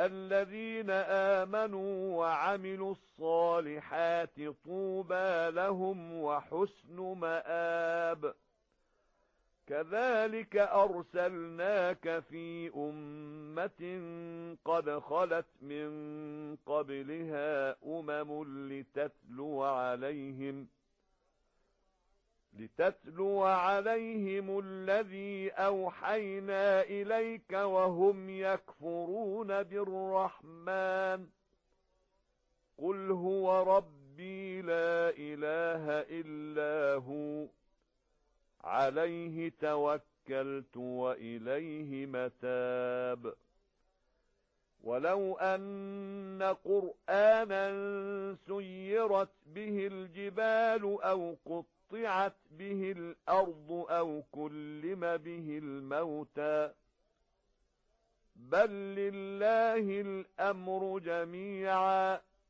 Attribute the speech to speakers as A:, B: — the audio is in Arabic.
A: الذين آمنوا وعملوا الصالحات طوبى لهم وحسن مآب. كذلك أرسلناك في أمة قد خلت من قبلها لتتلو عليهم الذي أوحينا إليك وهم يكفرون بالرحمن. قل هو ربي لا إله إلا هو عليه توكلت وإليه متاب. ولو أن قرآنا سيرت به الجبال أو قطعت به الأرض أو كلم به الموتى بل لله الأمر جميعا